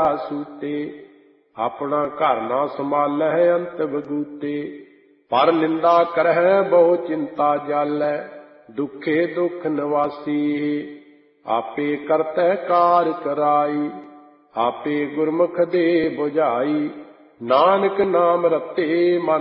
ਸੂਤੇ। ਆਪਣਾ ਘਰ ਨਾ ਸੰਭਾਲੈ ਅੰਤ ਬਗੂਤੇ। ਪਰ ਨਿੰਦਾ ਕਰਹਿ ਬਹੁ ਚਿੰਤਾ ਜਾਲੈ, ਦੁਖੇ ਦੁਖ ਨਿਵਾਸੀ। ਆਪੇ ਕਰਤੈ ਕਾਰ ਕਰਾਈ, ਆਪੇ ਗੁਰਮੁਖ ਦੇ ਬੁਝਾਈ। ਨਾਨਕ ਨਾਮ ਰਤੇ ਮਨ